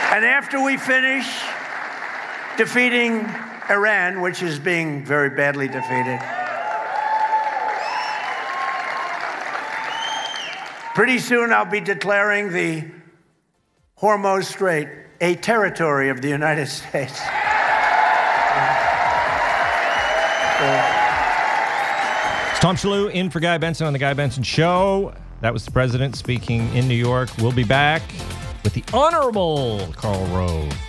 And after we finish defeating Iran, which is being very badly defeated, pretty soon I'll be declaring the Hormuz Strait a territory of the United States. It's Tom Shalhoub in for Guy Benson on The Guy Benson Show. That was the president speaking in New York. We'll be back with the Honorable Karl Rove.